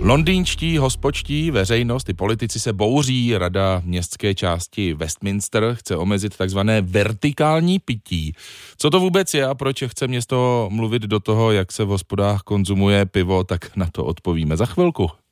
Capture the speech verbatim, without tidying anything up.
Londýnští hospočtí, veřejnost i politici se bouří. Rada městské části Westminster chce omezit takzvané vertikální pití. Co to vůbec je a proč chce město mluvit do toho, jak se v hospodách konzumuje pivo, tak na to odpovíme za chvilku.